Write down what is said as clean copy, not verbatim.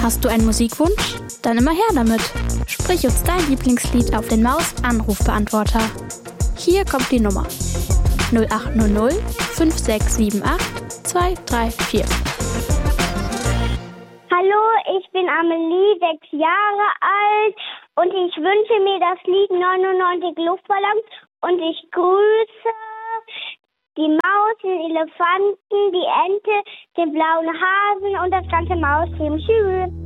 Hast du einen Musikwunsch? Dann immer her damit. Sprich uns dein Lieblingslied auf den Maus-Anrufbeantworter. Hier kommt die Nummer: 0800 5678 234. Hallo, ich bin Amelie, 6 Jahre alt und ich wünsche mir das Lied 99 Luftballons und ich grüße die Maus, den Elefanten, die Ente, den blauen Hasen und das ganze Mausteam. Tschüss.